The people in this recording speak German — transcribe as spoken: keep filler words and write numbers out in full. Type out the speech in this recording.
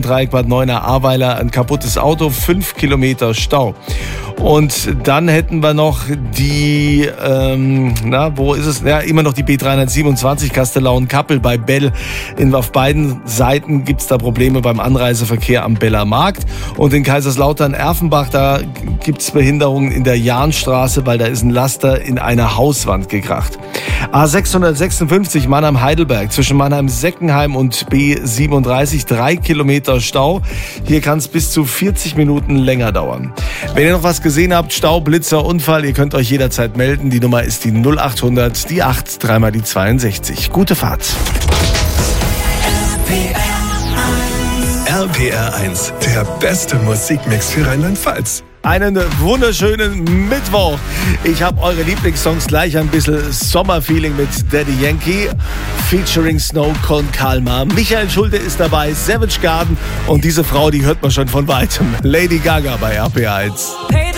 Dreieck Bad Neuenahr-Ahrweiler ein kaputtes Auto, fünf Kilometer Stau. Und dann hätten wir noch die, ähm, na, wo ist es? Ja, immer noch die B dreihundertsiebenundzwanzig Kastellaun-Kappel bei Bell. In, auf beiden Seiten gibt's da Probleme beim Anreiseverkehr am Beller Markt. Und in Kaiserslautern-Erfenbach, da gibt's Behinderungen in der Jahnstraße, weil da ist ein Laster in eine Hauswand gekracht. A sechshundertsechsundfünfzig Mannheim-Heidelberg zwischen Mannheim-Seckenheim und B siebenunddreißig, drei Kilometer Stau. Hier kann es bis zu vierzig Minuten länger dauern. Wenn ihr noch was gesehen habt, Stau, Blitzer, Unfall, ihr könnt euch jederzeit melden. Die Nummer ist die null achthundert, die acht, dreimal die zweiundsechzig. Gute Fahrt. R P R eins, der beste Musikmix für Rheinland-Pfalz. Einen wunderschönen Mittwoch. Ich habe eure Lieblingssongs gleich ein bisschen Sommerfeeling mit Daddy Yankee featuring Snow Con Calma. Michael Schulte ist dabei, Savage Garden und diese Frau, die hört man schon von weitem. Lady Gaga bei R P R eins.